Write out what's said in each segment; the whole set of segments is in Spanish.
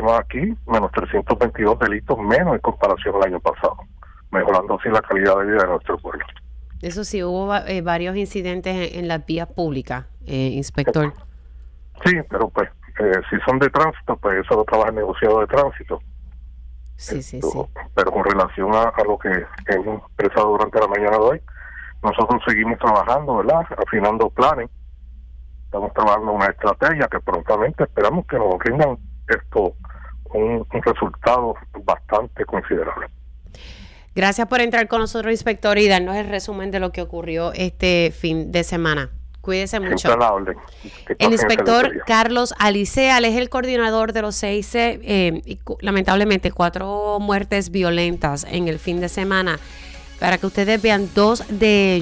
tenemos aquí menos 322 delitos menos en comparación al año pasado, mejorando así la calidad de vida de nuestro pueblo. Eso sí, hubo varios incidentes en las vías públicas, inspector. Sí, pero pues si son de tránsito, pues eso lo trabaja el negociado de tránsito. Sí. Pero con relación a lo que hemos expresado durante la mañana de hoy, nosotros seguimos trabajando, ¿verdad? Afinando planes. Estamos trabajando una estrategia que prontamente esperamos que nos rindan esto un resultado bastante considerable. Gracias por entrar con nosotros, inspector, y darnos el resumen de lo que ocurrió este fin de semana. Cuídese mucho. El inspector Carlos Alicea, él es el coordinador de los 6, lamentablemente 4 muertes violentas en el fin de semana. Para que ustedes vean, dos de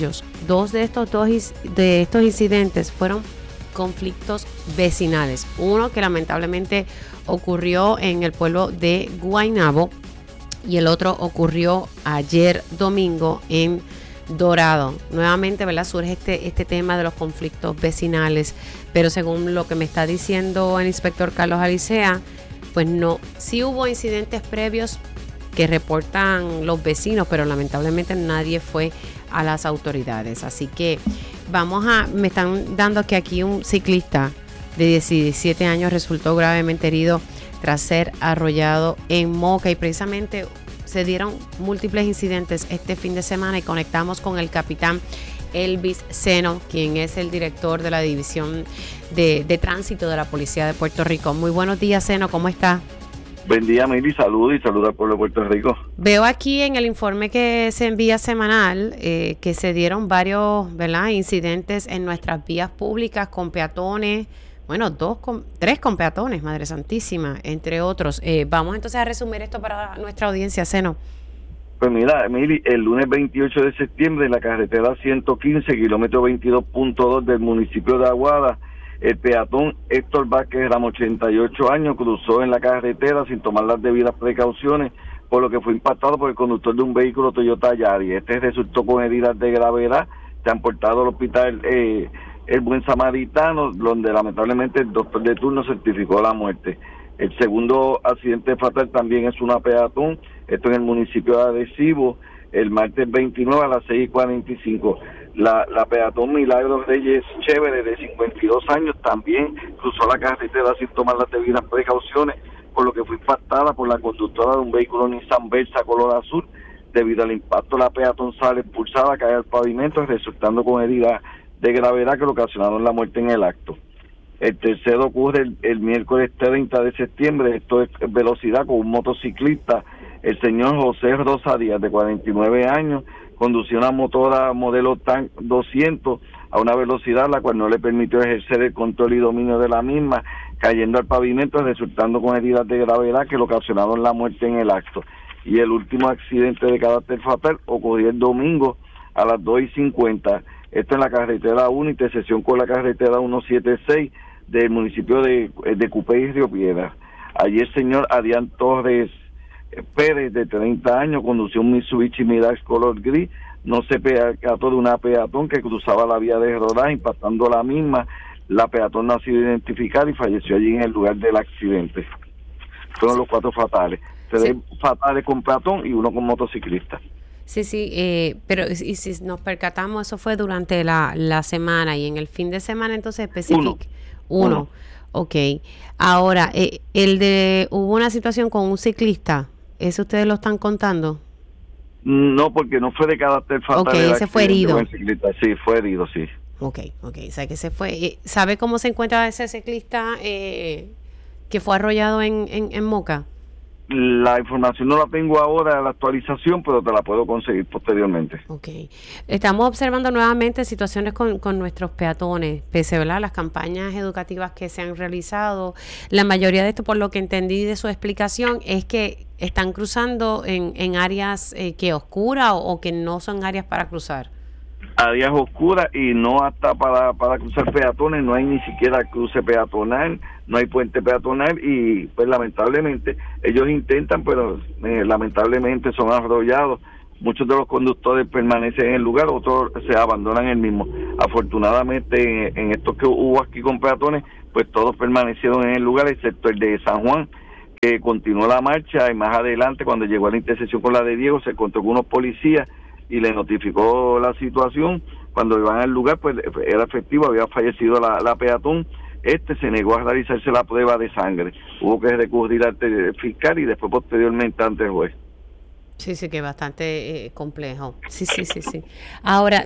estos incidentes fueron conflictos vecinales. Uno que lamentablemente ocurrió en el pueblo de Guaynabo y el otro ocurrió ayer domingo en Dorado. Nuevamente, ¿verdad? Surge este tema de los conflictos vecinales, pero según lo que me está diciendo el inspector Carlos Alicea, pues no, sí hubo incidentes previos que reportan los vecinos, pero lamentablemente nadie fue a las autoridades. Así que me están dando que aquí un ciclista de 17 años resultó gravemente herido tras ser arrollado en Moca, y precisamente se dieron múltiples incidentes este fin de semana y conectamos con el capitán Elvis Seno, quien es el director de la división de tránsito de la Policía de Puerto Rico. Muy buenos días, Seno, ¿cómo está? Buen día, Mili, saludos y saludos al pueblo de Puerto Rico. Veo aquí en el informe que se envía semanal que se dieron varios, ¿verdad?, incidentes en nuestras vías públicas con peatones. Bueno, 3 con peatones, Madre Santísima, entre otros. Vamos entonces a resumir esto para nuestra audiencia, Seno. Pues mira, Emily, el lunes 28 de septiembre en la carretera 115, kilómetro 22.2 del municipio de Aguada, el peatón Héctor Vázquez Ramos, 88 años, cruzó en la carretera sin tomar las debidas precauciones, por lo que fue impactado por el conductor de un vehículo Toyota Yaris. Este resultó con heridas de gravedad, transportado al hospital El Buen Samaritano, donde lamentablemente el doctor de turno certificó la muerte. El segundo accidente fatal también es una peatón, esto en el municipio de Arecibo, el martes 29 a las 6:45. La peatón Milagros Reyes Chévere, de 52 años, también cruzó la carretera sin tomar las debidas precauciones, por lo que fue impactada por la conductora de un vehículo Nissan Versa color azul. Debido al impacto, la peatón sale expulsada, cae al pavimento, resultando con heridas de gravedad que le ocasionaron la muerte en el acto. El tercero ocurre el miércoles 30 de septiembre, esto es velocidad con un motociclista, el señor José Rosarías, de 49 años, conducía una motora modelo TAN 200 a una velocidad la cual no le permitió ejercer el control y dominio de la misma, cayendo al pavimento, resultando con heridas de gravedad que le ocasionaron la muerte en el acto. Y el último accidente de carácter fatal ocurrió el domingo a las 2:50, esto en la carretera 1, intersección con la carretera 176 del municipio de Cupey y Río Piedras. Allí el señor Adrián Torres Pérez, de 30 años, condució un Mitsubishi Mirage color gris, no se percató de una peatón que cruzaba la vía de rodaje, impactando la misma. La peatón no ha sido identificada y falleció allí en el lugar del accidente. Fueron los 4 fatales, 3 fatales con peatón y 1 con motociclista. Sí, pero y si nos percatamos, eso fue durante la semana, y en el fin de semana entonces específico. Uno. Ok. Ahora, hubo una situación con un ciclista, ¿eso ustedes lo están contando? No, porque no fue de carácter fatal. Ok, ese fue herido. Sí, fue herido, sí. Ok, o sea que se fue. ¿Sabe cómo se encuentra ese ciclista que fue arrollado en Moca? La información no la tengo ahora, la actualización, pero te la puedo conseguir posteriormente. Ok. Estamos observando nuevamente situaciones con nuestros peatones, pese a las campañas educativas que se han realizado. La mayoría de esto, por lo que entendí de su explicación, es que están cruzando en áreas que oscuras o que no son áreas para cruzar. Áreas oscuras y no hasta para cruzar peatones, no hay ni siquiera cruce peatonal, no hay puente peatonal y pues lamentablemente ellos intentan, pero lamentablemente son arrollados. Muchos de los conductores permanecen en el lugar, otros se abandonan el mismo. Afortunadamente en estos que hubo aquí con peatones, pues todos permanecieron en el lugar, excepto el de San Juan, continuó la marcha y más adelante, cuando llegó a la intersección con la de Diego, se encontró con unos policías y le notificó la situación. Cuando iban al lugar, pues era efectivo, había fallecido la peatón. Se negó a realizarse la prueba de sangre. Hubo que recurrir ante el fiscal y después posteriormente ante el juez. Sí, que es bastante complejo. Sí. Ahora,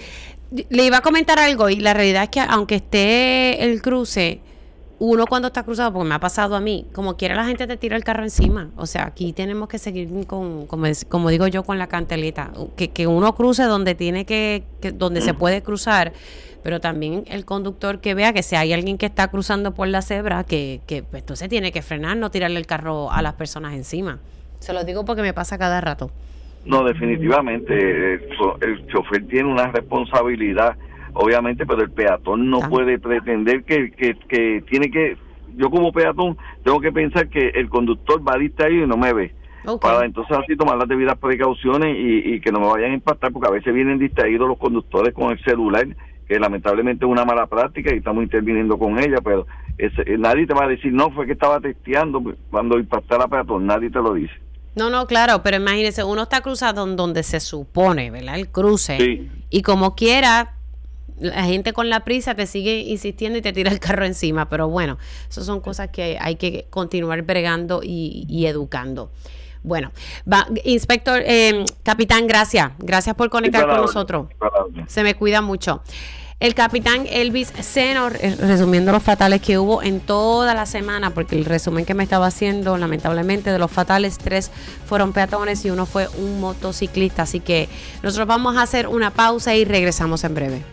le iba a comentar algo y la realidad es que aunque esté el cruce, uno cuando está cruzado, porque me ha pasado a mí, como quiera la gente te tira el carro encima. O sea, aquí tenemos que seguir como digo yo, con la canteleta. Que uno cruce donde tiene donde se puede cruzar, pero también el conductor que vea que si hay alguien que está cruzando por la cebra, que pues, entonces tiene que frenar, no tirarle el carro a las personas encima. Se lo digo porque me pasa cada rato. No, definitivamente, el chofer tiene una responsabilidad, obviamente, pero el peatón no puede pretender que tiene que... Yo como peatón tengo que pensar que el conductor va distraído y no me ve. Para entonces así tomar las debidas precauciones y que no me vayan a impactar, porque a veces vienen distraídos los conductores con el celular, que lamentablemente es una mala práctica y estamos interviniendo con ella, pero nadie te va a decir, no, fue que estaba testeando cuando impactara peatón, nadie te lo dice. No, claro, pero imagínese, uno está cruzado donde se supone, ¿verdad? El cruce, y como quiera, la gente con la prisa te sigue insistiendo y te tira el carro encima, pero bueno, esas son cosas que hay que continuar bregando y educando. Bueno, inspector, capitán, gracias por conectar con nosotros. Se me cuida mucho. El capitán Elvis Seno, resumiendo los fatales que hubo en toda la semana, porque el resumen que me estaba haciendo, lamentablemente, de los fatales, 3 fueron peatones y 1 fue un motociclista. Así que nosotros vamos a hacer una pausa y regresamos en breve.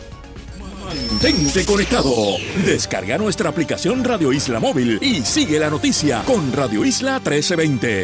Mantente conectado. Descarga nuestra aplicación Radio Isla Móvil y sigue la noticia con Radio Isla 1320.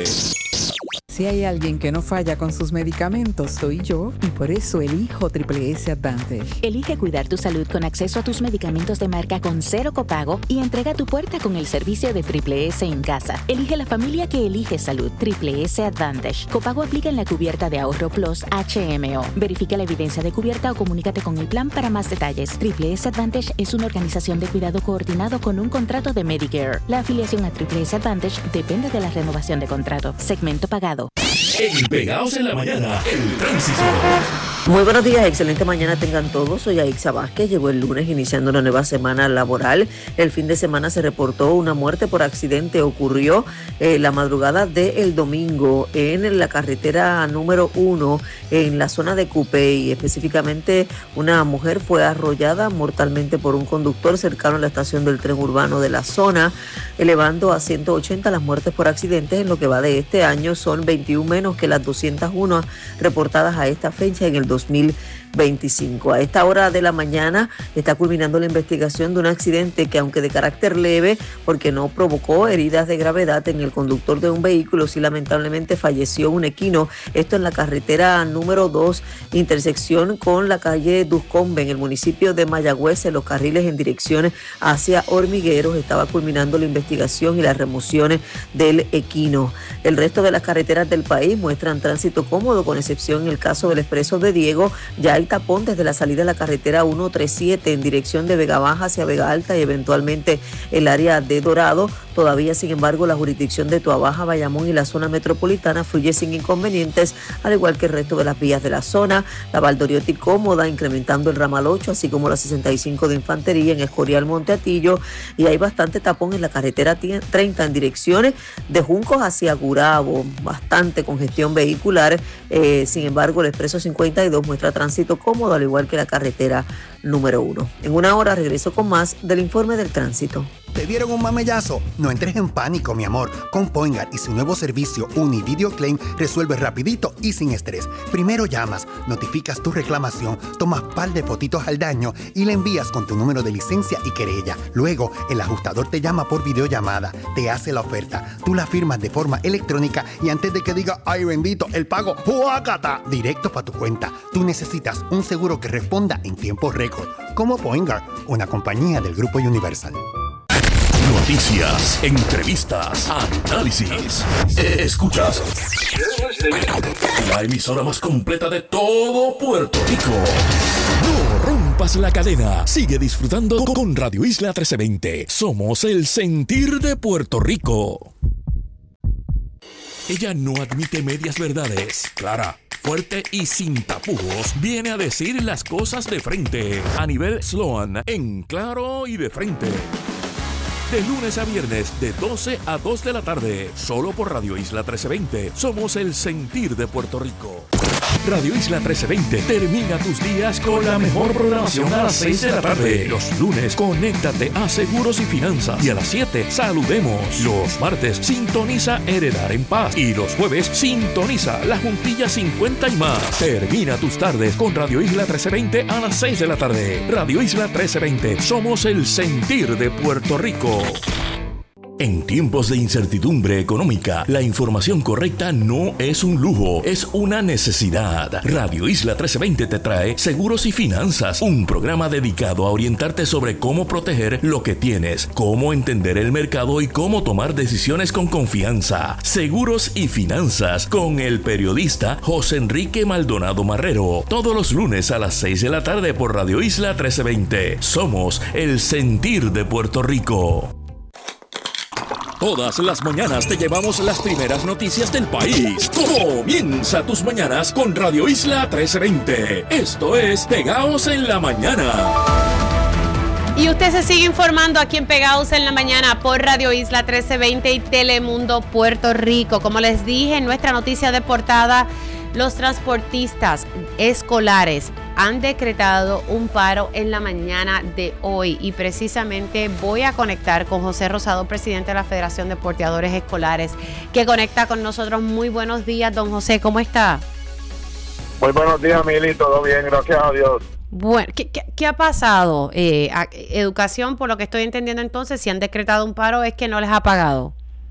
Si hay alguien que no falla con sus medicamentos, soy yo, y por eso elijo Triple S Advantage. Elige cuidar tu salud con acceso a tus medicamentos de marca con 0 copago y entrega a tu puerta con el servicio de Triple S en casa. Elige la familia que elige salud. Triple S Advantage. Copago aplica en la cubierta de Ahorro Plus HMO. Verifica la evidencia de cubierta o comunícate con el plan para más detalles. Triple S Advantage es una organización de cuidado coordinado con un contrato de Medicare. La afiliación a Triple S Advantage depende de la renovación de contrato. Segmento pagado. En Pegados en la Mañana, el tránsito. Muy buenos días, excelente mañana tengan todos. Soy Aixa Vázquez, llegó el lunes iniciando una nueva semana laboral. El fin de semana se reportó una muerte por accidente, ocurrió la madrugada del domingo en la carretera número 1 en la zona de Cupey. Específicamente una mujer fue arrollada mortalmente por un conductor cercano a la estación del tren urbano de la zona, elevando a 180 las muertes por accidentes. En lo que va de este año son 21 menos que las 201 reportadas a esta fecha en el 2025. A esta hora de la mañana está culminando la investigación de un accidente que, aunque de carácter leve, porque no provocó heridas de gravedad en el conductor de un vehículo, sí lamentablemente falleció un equino. Esto en la carretera número 2, intersección con la calle Duscombe, en el municipio de Mayagüez, en los carriles en dirección hacia Hormigueros. Estaba culminando la investigación y las remociones del equino. El resto de las carreteras del país muestran tránsito cómodo, con excepción en el caso del expreso de Diego. Ya hay tapón desde la salida de la carretera 137 en dirección de Vega Baja hacia Vega Alta y eventualmente el área de Dorado. Todavía, sin embargo, la jurisdicción de Tuabaja, Bayamón y la zona metropolitana fluye sin inconvenientes, al igual que el resto de las vías de la zona. La Valdoriotti cómoda, incrementando el ramal 8, así como la 65 de Infantería en Escorial Monteatillo, y hay bastante tapón en la carretera 30 en direcciones de Juncos hacia Gurabo, bastante congestión vehicular. Sin embargo, el expreso 52 muestra tránsito cómodo, al igual que la carretera número 1. En una hora regreso con más del informe del tránsito. ¿Te dieron un mamellazo? No entres en pánico, mi amor. Con Poingar y su nuevo servicio Univideo Claim resuelves rapidito y sin estrés. Primero llamas, notificas tu reclamación, tomas par de fotitos al daño y la envías con tu número de licencia y querella. Luego, el ajustador te llama por videollamada, te hace la oferta, tú la firmas de forma electrónica y antes de que diga ¡ay bendito! El pago ¡huácata! Directo para tu cuenta. Tú necesitas un seguro que responda en tiempo récord. Como Poingar, una compañía del Grupo Universal. Noticias, entrevistas, análisis. Escuchas la emisora más completa de todo Puerto Rico. No rompas la cadena. Sigue disfrutando con Radio Isla 1320. Somos el sentir de Puerto Rico. Ella no admite medias verdades. Clara, fuerte y sin tapujos, viene a decir las cosas de frente. Anibel Sloan, en Claro y de Frente. De lunes a viernes, de 12 a 2 de la tarde, solo por Radio Isla 1320. Somos el sentir de Puerto Rico. Radio Isla 1320 termina tus días con la mejor programación a las 6 de la tarde. Los lunes, conéctate a Seguros y Finanzas. Y a las 7, saludemos. Los martes, sintoniza Heredar en Paz. Y los jueves, sintoniza La Juntilla 50 y más. Termina tus tardes con Radio Isla 1320 a las 6 de la tarde. Radio Isla 1320, somos el sentir de Puerto Rico. En tiempos de incertidumbre económica, la información correcta no es un lujo, es una necesidad. Radio Isla 1320 te trae Seguros y Finanzas, un programa dedicado a orientarte sobre cómo proteger lo que tienes, cómo entender el mercado y cómo tomar decisiones con confianza. Seguros y Finanzas, con el periodista José Enrique Maldonado Marrero, todos los lunes a las 6 de la tarde por Radio Isla 1320. Somos el sentir de Puerto Rico. Todas las mañanas te llevamos las primeras noticias del país. Comienza tus mañanas con Radio Isla 1320. Esto es Pegaos en la Mañana. Y usted se sigue informando aquí en Pegaos en la Mañana por Radio Isla 1320 y Telemundo Puerto Rico. Como les dije en nuestra noticia de portada, los transportistas escolares han decretado un paro en la mañana de hoy y precisamente voy a conectar con José Rosado, presidente de la Federación de Porteadores Escolares, que conecta con nosotros. Muy buenos días, don José, ¿cómo está? Muy buenos días, Mili, todo bien, gracias a Dios. Bueno, ¿qué ha pasado? Educación, por lo que estoy entendiendo entonces, si han decretado un paro es que no les ha pagado.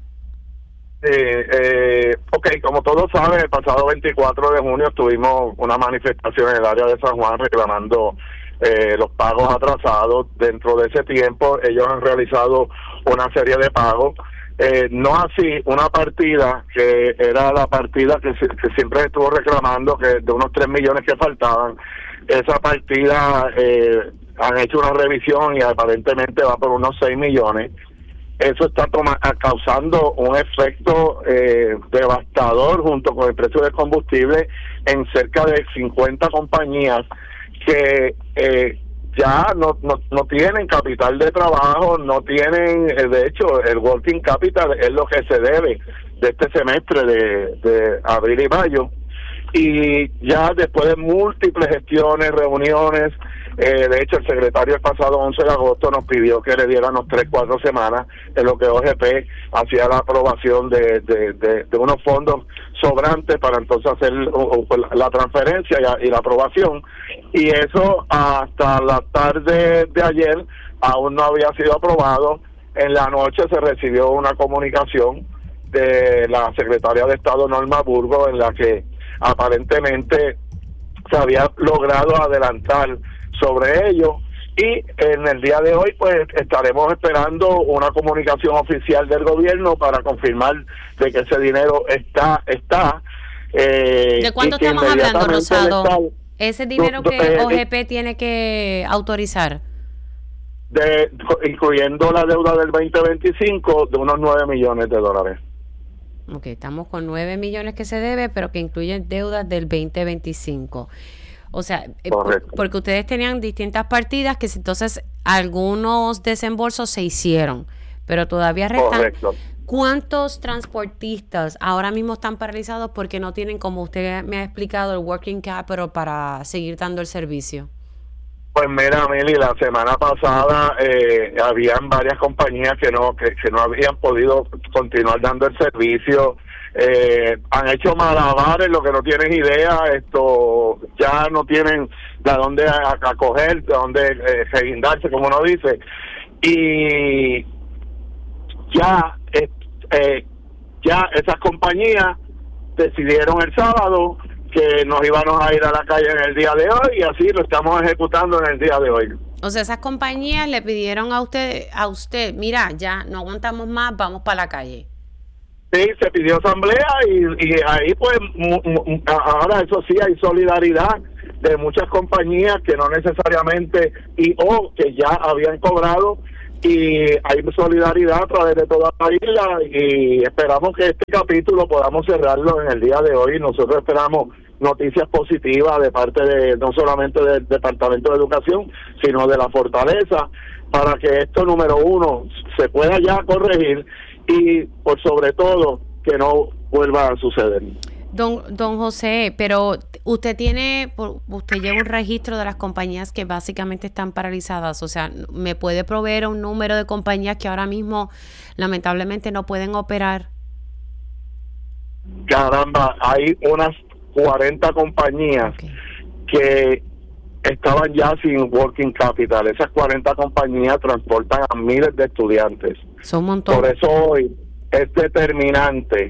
Ok, como todos saben, el pasado 24 de junio tuvimos una manifestación en el área de San Juan reclamando los pagos atrasados. Dentro de ese tiempo ellos han realizado una serie de pagos, no así una partida que era la partida que siempre estuvo reclamando, que de unos 3 millones que faltaban. Esa partida han hecho una revisión y aparentemente va por unos 6 millones. Eso está causando un efecto devastador junto con el precio del combustible en cerca de 50 compañías que ya no tienen capital de trabajo, no tienen, de hecho, el working capital es lo que se debe de este semestre de abril y mayo. Y ya después de múltiples gestiones, reuniones, de hecho el secretario el pasado 11 de agosto nos pidió que le diéramos 3-4 semanas en lo que OGP hacía la aprobación de unos fondos sobrantes para entonces hacer la transferencia y la aprobación, y eso hasta la tarde de ayer aún no había sido aprobado. En la noche se recibió una comunicación de la secretaria de Estado Norma Burgos en la que aparentemente se había logrado adelantar sobre ello, y en el día de hoy pues estaremos esperando una comunicación oficial del gobierno para confirmar de que ese dinero está ¿de cuánto estamos hablando, Rosado? Ese dinero que OGP tiene que autorizar, incluyendo la deuda del 2025, de unos 9 millones de dólares. Ok, estamos con 9 millones que se debe, pero que incluyen deudas del 2025. O sea, porque ustedes tenían distintas partidas que entonces algunos desembolsos se hicieron, pero todavía restan. Correcto. ¿Cuántos transportistas ahora mismo están paralizados porque no tienen, como usted me ha explicado, el working capital para seguir dando el servicio? Pues mira, Meli, la semana pasada habían varias compañías que no habían podido continuar dando el servicio. Han hecho malabares, lo que no tienes idea. Esto ya no tienen de dónde acoger, de dónde reguindarse, como uno dice. Y ya esas compañías decidieron el sábado que nos íbamos a ir a la calle en el día de hoy, y así lo estamos ejecutando en el día de hoy. O sea, esas compañías le pidieron a usted, mira, ya no aguantamos más, vamos para la calle. Sí, se pidió asamblea y ahí pues ahora eso sí hay solidaridad de muchas compañías que no necesariamente o que ya habían cobrado, y hay solidaridad a través de toda la isla y esperamos que este capítulo podamos cerrarlo en el día de hoy. Nosotros esperamos noticias positivas de parte de no solamente del Departamento de Educación, sino de la Fortaleza, para que esto, número uno, se pueda ya corregir y por sobre todo que no vuelva a suceder. Don José, pero usted lleva un registro de las compañías que básicamente están paralizadas, o sea, ¿me puede proveer un número de compañías que ahora mismo lamentablemente no pueden operar? Caramba, hay unas 40 compañías que estaban ya sin working capital. Esas 40 compañías transportan a miles de estudiantes. Son un montón. Por eso hoy es determinante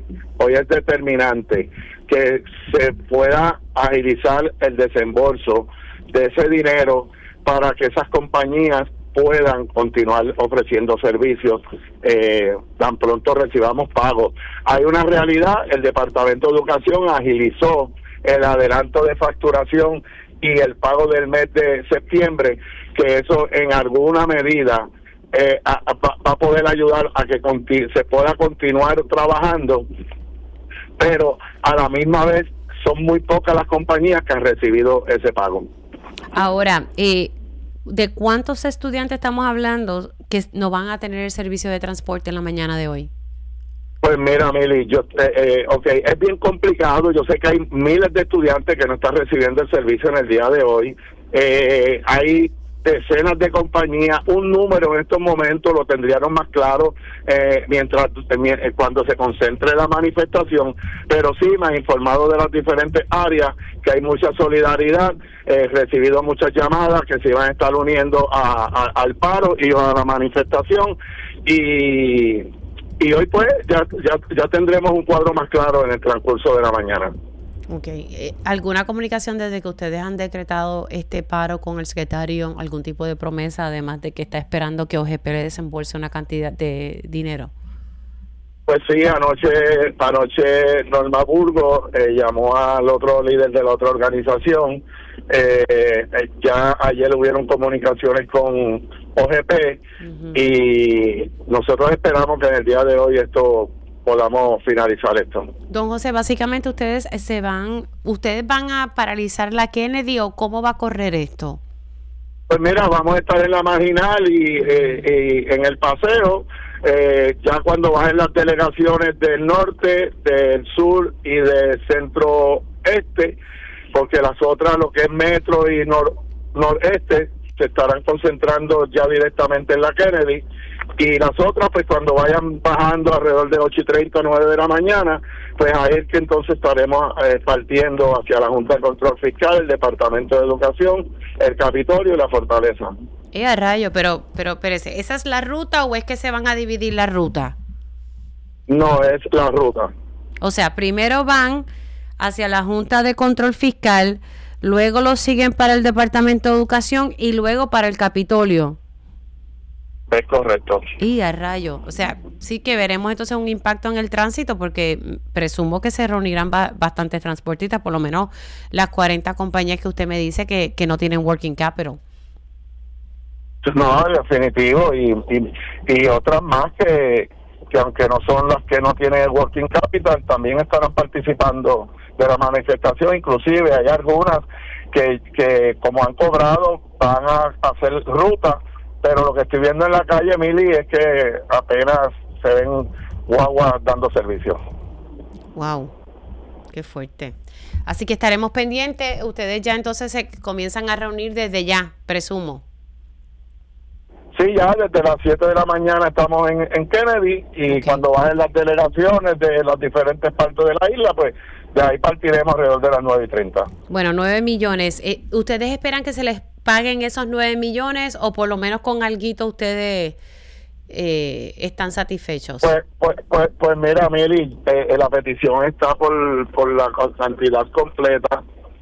que se pueda agilizar el desembolso de ese dinero para que esas compañías puedan continuar ofreciendo servicios tan pronto recibamos pagos. Hay una realidad, el Departamento de Educación agilizó el adelanto de facturación y el pago del mes de septiembre, que eso en alguna medida va a poder ayudar a que se pueda continuar trabajando, pero a la misma vez son muy pocas las compañías que han recibido ese pago. Ahora, ¿de cuántos estudiantes estamos hablando que no van a tener el servicio de transporte en la mañana de hoy? Pues mira, Mili, es bien complicado. Yo sé que hay miles de estudiantes que no están recibiendo el servicio en el día de hoy. Hay decenas de compañías. Un número en estos momentos lo tendríamos más claro cuando se concentre la manifestación, pero sí me han informado de las diferentes áreas que hay mucha solidaridad. He recibido muchas llamadas que se iban a estar uniendo al paro y a la manifestación, y hoy pues ya tendremos un cuadro más claro en el transcurso de la mañana. Okay. ¿Alguna comunicación desde que ustedes han decretado este paro con el secretario? ¿Algún tipo de promesa, además de que está esperando que OGP le desembolse una cantidad de dinero? Pues sí, anoche Norma Burgos llamó al otro líder de la otra organización. Ya ayer hubieron comunicaciones con OGP, y nosotros esperamos que en el día de hoy podamos finalizar esto. Don José, básicamente ustedes van a paralizar la Kennedy, ¿o cómo va a correr esto? Pues mira, vamos a estar en la marginal y en el paseo, ya cuando bajen las delegaciones del norte, del sur y del centro-este, porque las otras, lo que es metro y noreste, se estarán concentrando ya directamente en la Kennedy, y las otras pues cuando vayan bajando alrededor de 8:30, 9 de la mañana, pues ahí es que entonces estaremos partiendo hacia la Junta de Control Fiscal, el Departamento de Educación, el Capitolio y la Fortaleza. A rayo, pero espérese, ¿esa es la ruta o es que se van a dividir la ruta? No, es la ruta. O sea, primero van hacia la Junta de Control Fiscal, luego lo siguen para el Departamento de Educación y luego para el Capitolio. Es correcto. Y a rayo, o sea, sí que veremos entonces un impacto en el tránsito, porque presumo que se reunirán bastantes transportistas, por lo menos las 40 compañías que usted me dice que no tienen working capital. No, definitivo, y otras más que aunque no son las que no tienen working capital, también estarán participando de la manifestación. Inclusive hay algunas que como han cobrado van a hacer ruta, pero lo que estoy viendo en la calle, Mili, es que apenas se ven guaguas dando servicio. Wow, qué fuerte. Así que estaremos pendientes. Ustedes ya entonces se comienzan a reunir desde ya, presumo. Sí, ya desde las 7 de la mañana estamos en Kennedy, y okay, cuando bajen las delegaciones de las diferentes partes de la isla, pues de ahí partiremos alrededor de las 9:30. Bueno, 9 millones. ¿Ustedes esperan que se les paguen esos 9 millones o por lo menos con alguito ustedes están satisfechos? Pues mira, Mili, la petición está por la cantidad completa.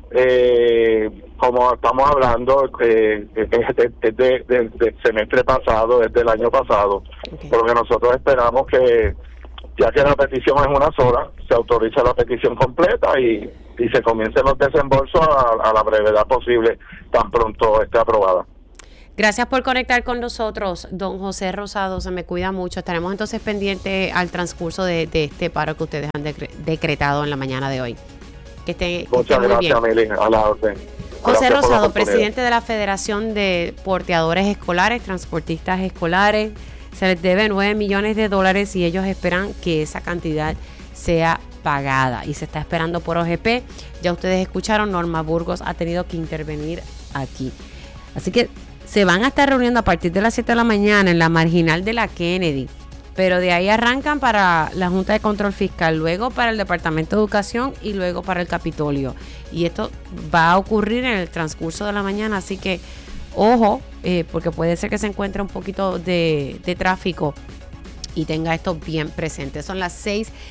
Como estamos hablando del semestre pasado, desde el año pasado, okay, por lo que nosotros esperamos que, ya que la petición es una sola, se autorice la petición completa y se comiencen los desembolsos a la brevedad posible, tan pronto esté aprobada. Gracias por conectar con nosotros, don José Rosado, se me cuida mucho. Estaremos entonces pendientes al transcurso de este paro que ustedes han decretado en la mañana de hoy. Muchas gracias, Mili, a la orden. José Rosado, presidente de la Federación de Porteadores Escolares, Transportistas Escolares, se les debe $9 millones y ellos esperan que esa cantidad sea pagada y se está esperando por OGP. Ya ustedes escucharon, Norma Burgos ha tenido que intervenir aquí. Así que se van a estar reuniendo a partir de las 7 de la mañana en la marginal de la Kennedy, pero de ahí arrancan para la Junta de Control Fiscal, luego para el Departamento de Educación y luego para el Capitolio. Y esto va a ocurrir en el transcurso de la mañana, así que ojo, porque puede ser que se encuentre un poquito de tráfico y tenga esto bien presente. Son las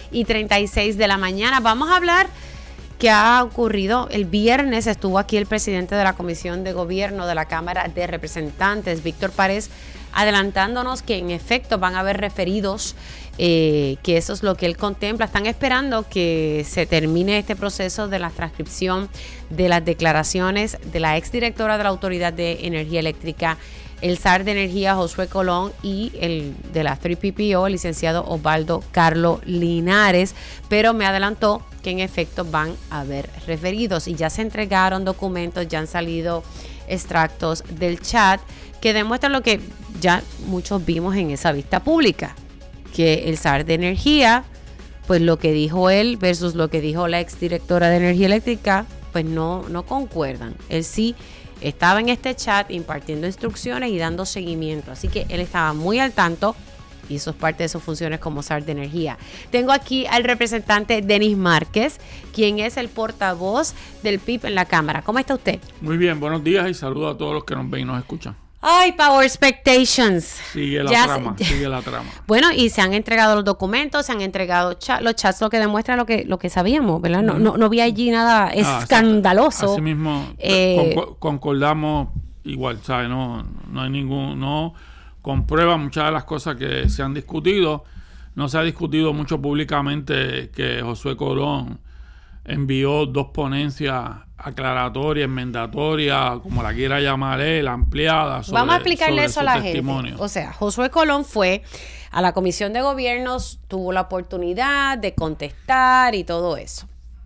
6:36 de la mañana. Vamos a hablar qué ha ocurrido. El viernes estuvo aquí el presidente de la Comisión de Gobierno de la Cámara de Representantes, Víctor Párez, adelantándonos que en efecto van a haber referidos, que eso es lo que él contempla. Están esperando que se termine este proceso de la transcripción de las declaraciones de la exdirectora de la Autoridad de Energía Eléctrica, el SAR de Energía, Josué Colón, y el de la 3PPO, el licenciado Osvaldo Carlos Linares, pero me adelantó que en efecto van a haber referidos y ya se entregaron documentos, ya han salido extractos del chat que demuestran lo que ya muchos vimos en esa vista pública, que el SAR de Energía, pues lo que dijo él versus lo que dijo la exdirectora de Energía Eléctrica, pues no concuerdan. Él sí estaba en este chat impartiendo instrucciones y dando seguimiento, así que él estaba muy al tanto y eso es parte de sus funciones como SAR de Energía. Tengo aquí al representante Denis Márquez, quien es el portavoz del PIB en la Cámara. ¿Cómo está usted? Muy bien, buenos días y saludos a todos los que nos ven y nos escuchan. ¡Ay, Power Expectations! Sigue la trama. Bueno, y se han entregado los documentos, se han entregado los chats, lo que demuestra lo que sabíamos, ¿verdad? No vi allí nada escandaloso. Así mismo, concordamos igual, ¿sabes? No hay no comprueba muchas de las cosas que se han discutido. No se ha discutido mucho públicamente que Josué Colón envió 2 ponencias aclaratorias, enmendatorias, como la quiera llamar él, ampliadas. Vamos a explicarle eso a la gente. O sea, Josué Colón fue a la Comisión de Gobiernos, tuvo la oportunidad de contestar y todo eso.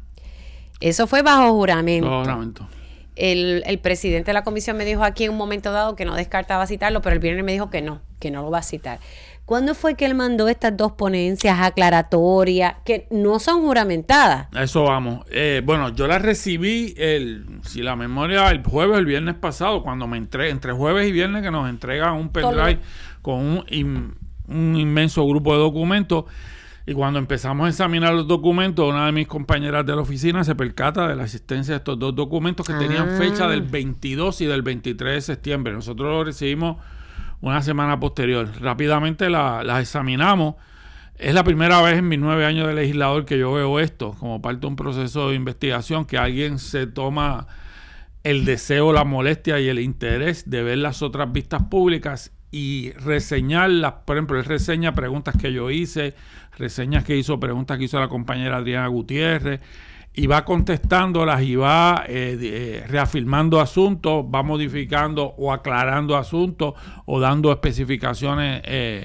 Eso fue bajo juramento. El presidente de la comisión me dijo aquí en un momento dado que no descartaba citarlo, pero el viernes me dijo que no lo va a citar. ¿Cuándo fue que él mandó estas 2 ponencias aclaratorias que no son juramentadas? A eso vamos. Bueno, yo las recibí, si la memoria, el jueves o el viernes pasado, cuando me entre jueves y viernes, que nos entregan un pendrive con un inmenso grupo de documentos. Y cuando empezamos a examinar los documentos, una de mis compañeras de la oficina se percata de la existencia de estos 2 documentos que tenían fecha del 22 y del 23 de septiembre. Nosotros los recibimos una semana posterior. Rápidamente las examinamos. Es la primera vez en mis 9 años de legislador que yo veo esto como parte de un proceso de investigación, que alguien se toma el deseo, la molestia y el interés de ver las otras vistas públicas y reseñarlas. Por ejemplo, él reseña preguntas que yo hice, preguntas que hizo la compañera Adriana Gutiérrez, y va contestándolas y va reafirmando asuntos, va modificando o aclarando asuntos o dando especificaciones.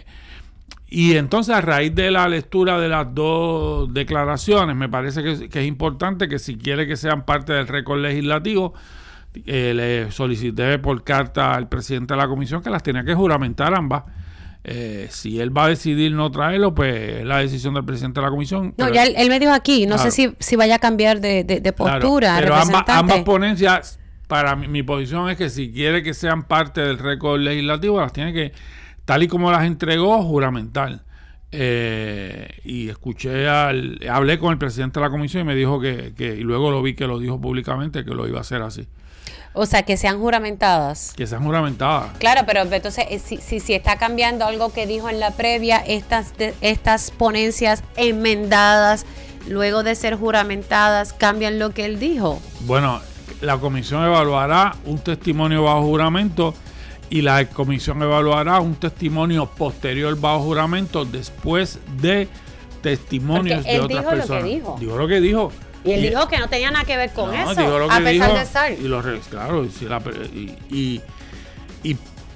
Y entonces, a raíz de la lectura de las 2 declaraciones, me parece que es importante que, si quiere que sean parte del récord legislativo, le solicité por carta al presidente de la comisión que las tenía que juramentar ambas. Si él va a decidir no traerlo, pues es la decisión del presidente de la comisión. No, ya él me dijo aquí, no sé si vaya a cambiar de postura. Pero ambas ponencias, para mi posición es que si quiere que sean parte del récord legislativo, las tiene que, tal y como las entregó, juramentar. Y hablé con el presidente de la comisión y me dijo que y luego lo vi que lo dijo públicamente, que lo iba a hacer así. O sea, que sean juramentadas. Que sean juramentadas. Claro, pero entonces, si está cambiando algo que dijo en la previa, estas ponencias enmendadas, luego de ser juramentadas, cambian lo que él dijo. Bueno, la comisión evaluará un testimonio bajo juramento y la comisión evaluará un testimonio posterior bajo juramento después de testimonios de otras personas. Dijo lo que dijo. Dijo lo que dijo. Y él dijo que no tenía nada que ver con eso, a pesar de estar. Claro,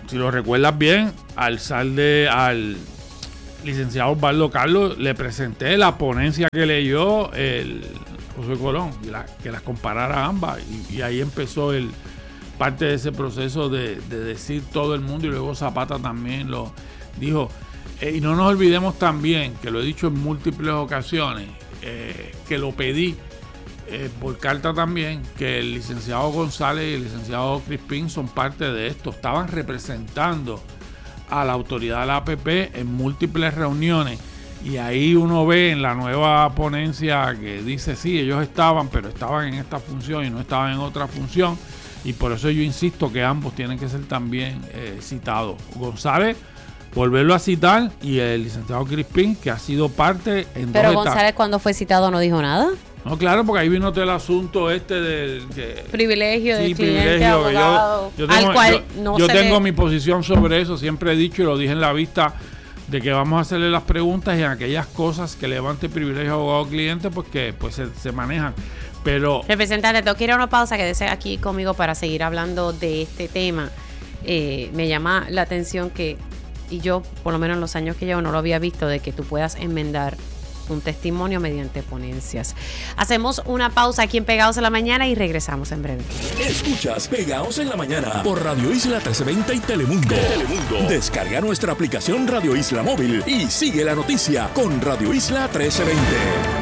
si lo recuerdas bien, al licenciado Osvaldo Carlos le presenté la ponencia que leyó el José Colón, que las comparara ambas, y ahí empezó parte de ese proceso de decir todo el mundo, y luego Zapata también lo dijo. Y no nos olvidemos también, que lo he dicho en múltiples ocasiones, que lo pedí por carta también, que el licenciado González y el licenciado Crispín son parte de esto, estaban representando a la autoridad de la APP en múltiples reuniones, y ahí uno ve en la nueva ponencia que dice sí, ellos pero estaban en esta función y no estaban en otra función, y por eso yo insisto que ambos tienen que ser también citados. González, volverlo a citar, y el licenciado Crispín, que ha sido parte en Pero dos González, cuando fue citado, no dijo nada. No, claro, porque ahí vino todo el asunto del privilegio del cliente, abogado, yo tengo mi posición sobre eso, siempre he dicho y lo dije en la vista, de que vamos a hacerle las preguntas, y en aquellas cosas que levante privilegio abogado-cliente, pues que se manejan. Pero, representante, tengo que ir a una pausa, quédese aquí conmigo para seguir hablando de este tema. Me llama la atención que, y yo por lo menos en los años que llevo no lo había visto, de que tú puedas enmendar un testimonio mediante ponencias. Hacemos una pausa aquí en Pegados en la Mañana y regresamos en breve. Escuchas Pegados en la Mañana por Radio Isla 1320 y Telemundo. Descarga nuestra aplicación Radio Isla Móvil y sigue la noticia con Radio Isla 1320.